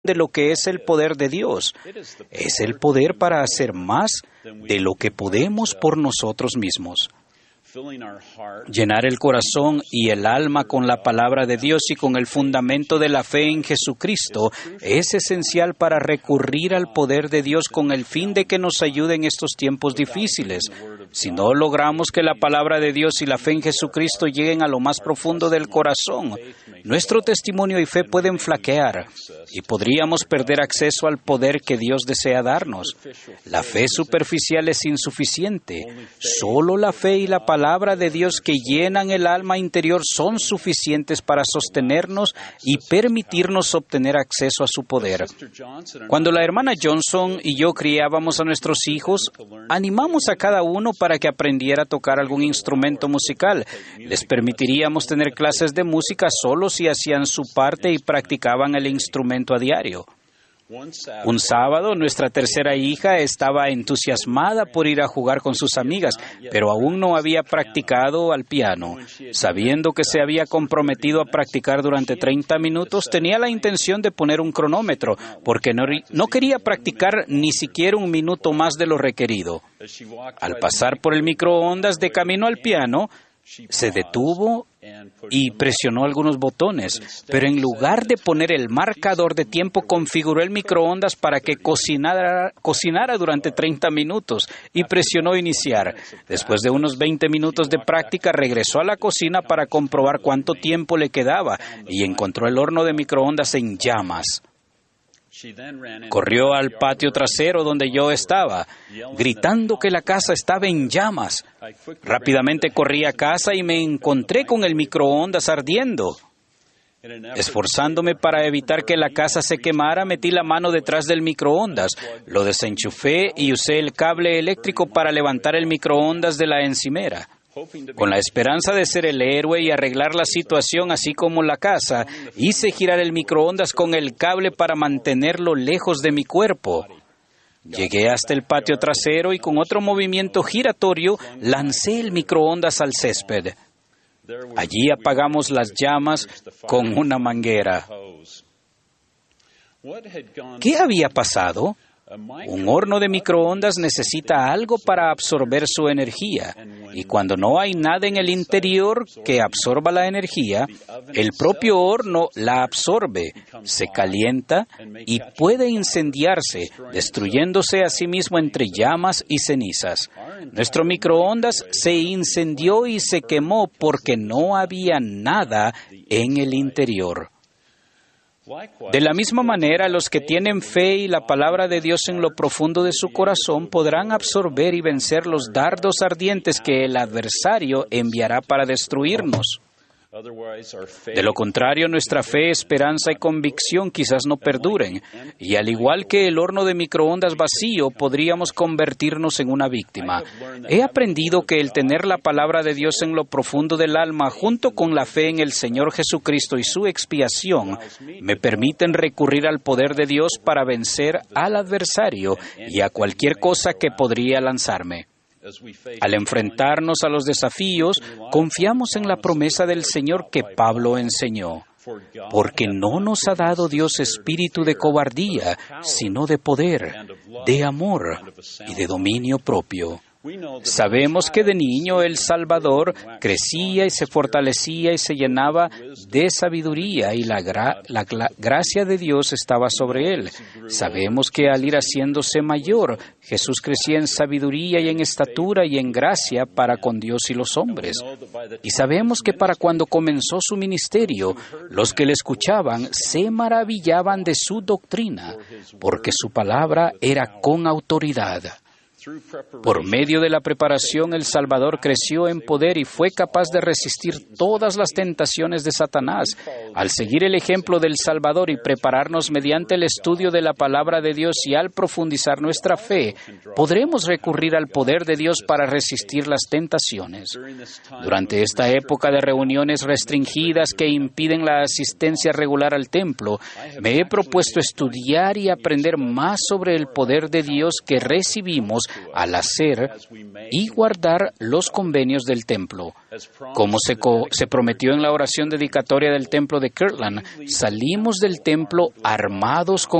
de lo que es el poder de Dios. Es el poder para hacer más de lo que podemos por nosotros mismos. Llenar el corazón y el alma con la palabra de Dios y con el fundamento de la fe en Jesucristo es esencial para recurrir al poder de Dios con el fin de que nos ayude en estos tiempos difíciles. Si no logramos que la palabra de Dios y la fe en Jesucristo lleguen a lo más profundo del corazón, nuestro testimonio y fe pueden flaquear y podríamos perder acceso al poder que Dios desea darnos. La fe superficial es insuficiente. Solo la fe y la palabra de Dios que llenan el alma interior son suficientes para sostenernos y permitirnos obtener acceso a su poder. Cuando la hermana Johnson y yo criábamos a nuestros hijos, animamos a cada uno para que aprendiera a tocar algún instrumento musical. Les permitiríamos tener clases de música solo si hacían su parte y practicaban el instrumento a diario. Un sábado, nuestra tercera hija estaba entusiasmada por ir a jugar con sus amigas, pero aún no había practicado al piano. Sabiendo que se había comprometido a practicar durante 30 minutos, tenía la intención de poner un cronómetro, porque no quería practicar ni siquiera un minuto más de lo requerido. Al pasar por el microondas de camino al piano, se detuvo y presionó algunos botones, pero en lugar de poner el marcador de tiempo, configuró el microondas para que cocinara durante 30 minutos y presionó iniciar. Después de unos 20 minutos de práctica, regresó a la cocina para comprobar cuánto tiempo le quedaba y encontró el horno de microondas en llamas. Corrió al patio trasero donde yo estaba, gritando que la casa estaba en llamas. Rápidamente corrí a casa y me encontré con el microondas ardiendo. Esforzándome para evitar que la casa se quemara, metí la mano detrás del microondas, lo desenchufé y usé el cable eléctrico para levantar el microondas de la encimera. Con la esperanza de ser el héroe y arreglar la situación así como la casa, hice girar el microondas con el cable para mantenerlo lejos de mi cuerpo. Llegué hasta el patio trasero y con otro movimiento giratorio lancé el microondas al césped. Allí apagamos las llamas con una manguera. ¿Qué había pasado? Un horno de microondas necesita algo para absorber su energía, y cuando no hay nada en el interior que absorba la energía, el propio horno la absorbe, se calienta y puede incendiarse, destruyéndose a sí mismo entre llamas y cenizas. Nuestro microondas se incendió y se quemó porque no había nada en el interior. De la misma manera, los que tienen fe y la palabra de Dios en lo profundo de su corazón podrán absorber y vencer los dardos ardientes que el adversario enviará para destruirnos. De lo contrario, nuestra fe, esperanza y convicción quizás no perduren, y al igual que el horno de microondas vacío, podríamos convertirnos en una víctima. He aprendido que el tener la palabra de Dios en lo profundo del alma, junto con la fe en el Señor Jesucristo y su expiación, me permiten recurrir al poder de Dios para vencer al adversario y a cualquier cosa que podría lanzarme. Al enfrentarnos a los desafíos, confiamos en la promesa del Señor que Pablo enseñó, porque no nos ha dado Dios espíritu de cobardía, sino de poder, de amor y de dominio propio. Sabemos que de niño el Salvador crecía y se fortalecía y se llenaba de sabiduría y la gracia de Dios estaba sobre él. Sabemos que al ir haciéndose mayor, Jesús crecía en sabiduría y en estatura y en gracia para con Dios y los hombres. Y sabemos que para cuando comenzó su ministerio, los que le escuchaban se maravillaban de su doctrina, porque su palabra era con autoridad. Por medio de la preparación, el Salvador creció en poder y fue capaz de resistir todas las tentaciones de Satanás. Al seguir el ejemplo del Salvador y prepararnos mediante el estudio de la palabra de Dios y al profundizar nuestra fe, podremos recurrir al poder de Dios para resistir las tentaciones. Durante esta época de reuniones restringidas que impiden la asistencia regular al templo, me he propuesto estudiar y aprender más sobre el poder de Dios que recibimos al hacer y guardar los convenios del templo. Como se prometió en la oración dedicatoria del templo de Kirtland, salimos del templo armados con